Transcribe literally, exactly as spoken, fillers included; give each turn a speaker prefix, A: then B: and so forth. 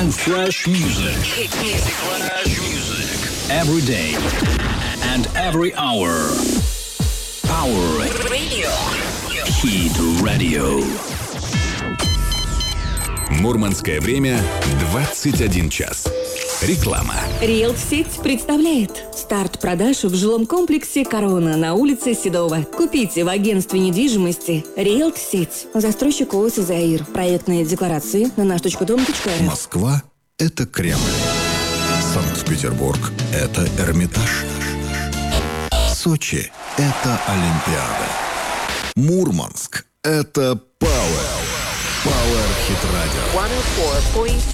A: and fresh music. Hit music. Fresh music. Every day and every hour. Power Radio. Hit Radio.
B: Мурманское время двадцать один час. Реклама.
C: Риэлт-сеть представляет старт продаж в жилом комплексе «Корона» на улице Седова. Купите в агентстве недвижимости Риэлт-сеть. Застройщик ООО «Заир». Проектные декларации на наш точка дом точка эр эф.
D: Москва – это Кремль. Санкт-Петербург – это Эрмитаж. Сочи – это Олимпиада. Мурманск – это Пауэр. Пауэр Хит Радио.